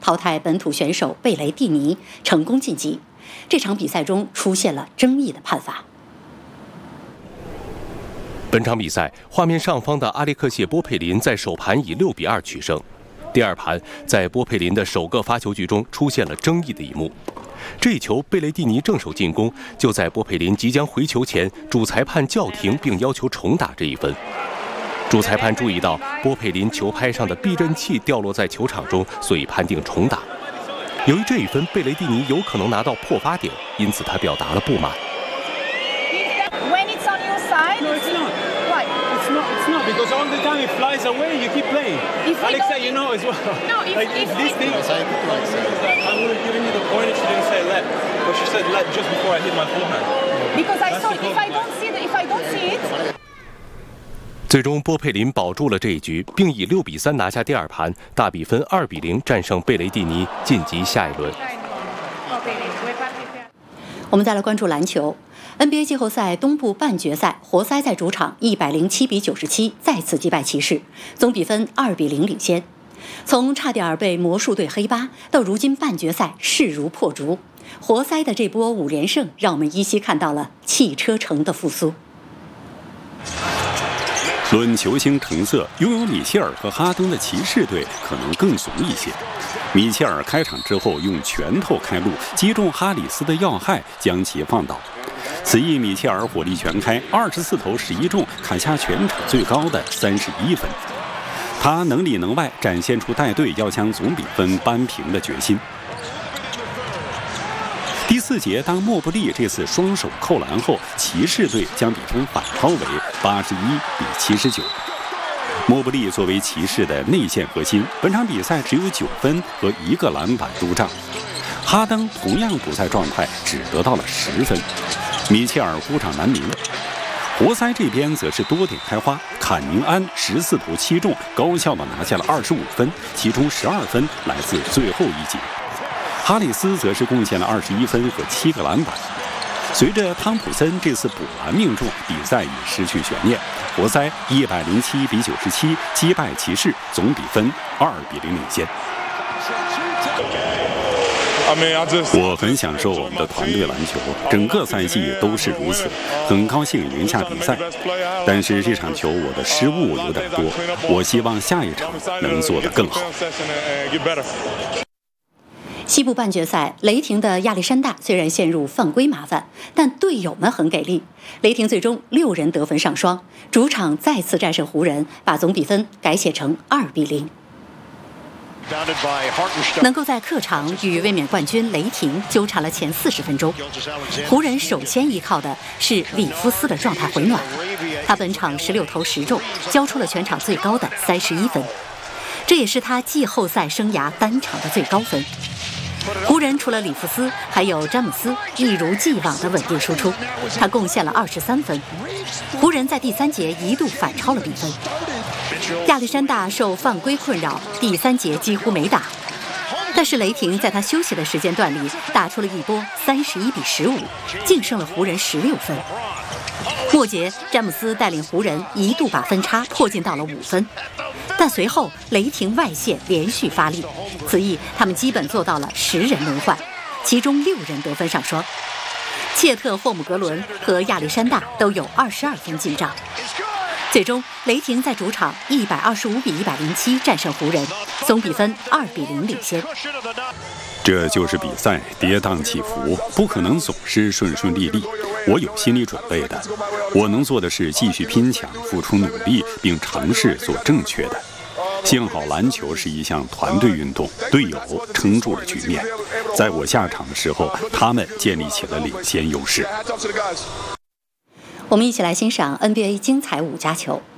淘汰本土选手贝雷蒂尼，成功晋级。这场比赛中出现了争议的判罚。 本场比赛，画面上方的阿列克谢·波佩林在首盘以6比2取胜。第二盘，在波佩林的首个发球局中出现了争议的一幕。这一球，贝雷蒂尼正手进攻，就在波佩林即将回球前，主裁判叫停并要求重打这一分。主裁判注意到波佩林球拍上的避震器掉落在球场中，所以判定重打。由于这一分贝雷蒂尼有可能拿到破发点，因此他表达了不满。 When it's on your side, no, it's not. Why? It's not because all the time it flies away. You keep playing. Alexa, you know as well. No, if this thing. I would have given you the point if she didn't say let, but she said let just before I hit my forehand. Because I saw if I don't see it. 最终，波佩林保住了这一局，并以6比3拿下第二盘，大比分2比0战胜贝雷蒂尼，晋级下一轮。 我们再来关注篮球。NBA 季后赛东部半决赛，活塞在主场107比97再次击败骑士，总比分2比0领先。从差点被魔术队黑八，到如今半决赛势如破竹，活塞的这波5连胜，让我们依稀看到了汽车城的复苏。 论球星成色，拥有米切尔和哈登的骑士队可能更怂一些。米切尔开场之后用拳头开路，击中哈里斯的要害，将其放倒。此役米切尔火力全开，24投11中，砍下全场最高的31分。他能里能外，展现出带队要将总比分扳平的决心。第4节，当莫布利这次双手扣篮后，骑士队将比分反超为81比79。莫布利作为骑士的内线核心，本场比赛只有9分和1个篮板入账。哈登同样不在状态，只得到了10分。米切尔孤掌难鸣。活塞这边则是多点开花，坎宁安14投7中，高效地拿下了25分，其中12分来自最后一节。哈里斯则是贡献了21分和7个篮板。随着汤普森这次补篮命中，比赛已失去悬念。活塞107比97击败骑士，总比分2比0领先。我很享受我们的团队篮球，整个赛季都是如此，很高兴赢下比赛。但是这场球我的失误有点多，我希望下一场能做得更好。 西部半决赛，雷霆的亚历山大虽然陷入犯规麻烦，但队友们很给力。雷霆最终6人得分上双，主场再次战胜湖人，把总比分改写成2比0。能够在客场与卫冕冠军雷霆纠缠了前40分钟，湖人首先依靠的是里夫斯的状态回暖。他本场16投10中，交出了全场最高的31分，这也是他季后赛生涯单场的最高分。湖人除了里夫斯，还有詹姆斯一如既往的稳定输出，他贡献了23分。湖人在第3节一度反超了比分。亚历山大受犯规困扰，第3节几乎没打，但是雷霆在他休息的时间段里打出了一波31比15，净胜了湖人16分。末节，詹姆斯带领湖人一度把分差迫近到了5分，但随后雷霆外线连续发力，此役他们基本做到了10人轮换，其中6人得分上双。切特·霍姆格伦和亚历山大都有22分进账。最终，雷霆在主场125比107战胜湖人，总比分2比0领先。 这就是比赛，跌宕起伏，不可能总是顺顺利利。我有心理准备的，我能做的是继续拼抢，付出努力，并尝试做正确的。幸好篮球是一项团队运动，队友撑住了局面。在我下场的时候，他们建立起了领先优势。 我们一起来欣赏 NBA 精彩5家球。